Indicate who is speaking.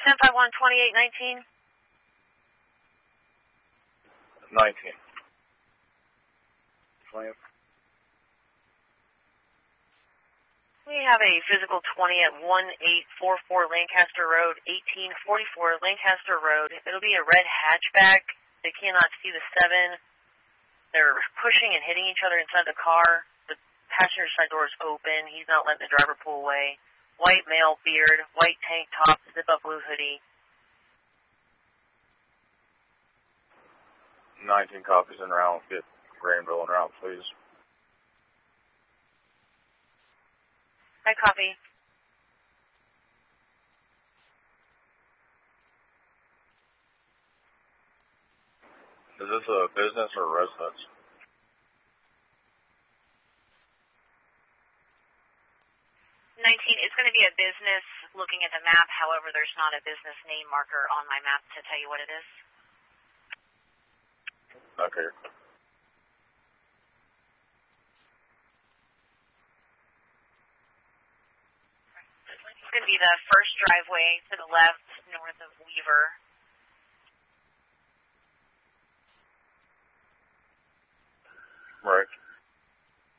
Speaker 1: 1051-2819.
Speaker 2: 19. 20.
Speaker 1: We have a physical 20 at 1844 Lancaster Road, 1844 Lancaster Road. It'll be a red hatchback. They cannot see the 7. They're pushing and hitting each other inside the car. The passenger side door is open. He's not letting the driver pull away. White male, beard, white tank top, zip-up blue hoodie.
Speaker 2: 19 copies en route. Get Granville en route, please.
Speaker 1: I copy.
Speaker 2: Is this a business or a residence?
Speaker 1: It's going to be a business. Looking at the map, however, there's not a business name marker on my map to tell you what it is.
Speaker 2: Okay.
Speaker 1: It's going to be the first driveway to the left, north of Weaver.
Speaker 2: Right.